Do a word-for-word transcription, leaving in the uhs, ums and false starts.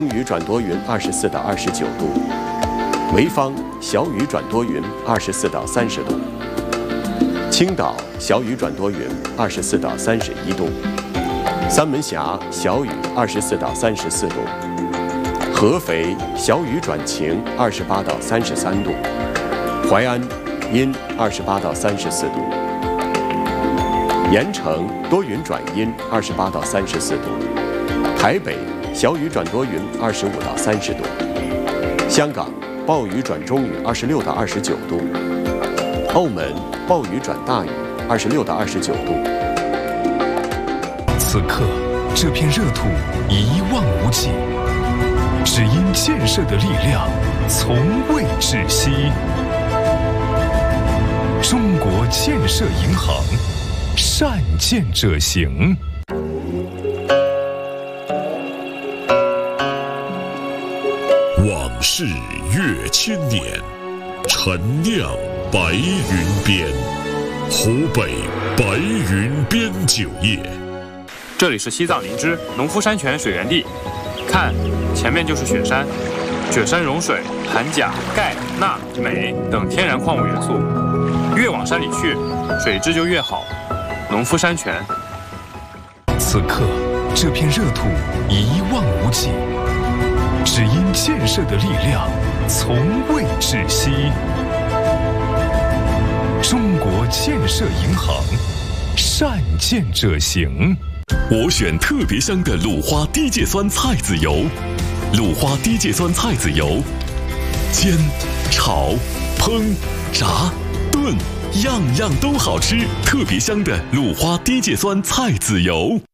雨转多云，二十四到二十九度；潍坊小雨转多云，二十四到三十度；青岛小雨转多云，二十四到三十一度；三门峡小雨，二十四到三十四度；合肥小雨转晴，二十八到三十三度；淮安阴，二十八到三十四度；盐城多云转阴，二十八到三十四度；台北小雨转多云，二十五到三十度；香港暴雨转中雨，二十六到二十九度；澳门暴雨转大雨，二十六到二十九度。 此刻，这片热土一望无际，只因建设的力量从未止息。中国建设银行，善建者行。 往事越千年，陈酿白云边，湖北白云边酒业。 这里是西藏林芝农夫山泉水源地，看，前面就是雪山，雪山融水含钾、钙、钠、镁等天然矿物元素，越往山里去，水质就越好。农夫山泉。 此刻，这片热土一望无际，只因建设的力量从未止息。中国建设银行，善建者行。 我选特别香的鲁花低芥酸菜籽油，鲁花低芥酸菜籽油，煎、炒、烹、炸、炖，样样都好吃。特别香的鲁花低芥酸菜籽油。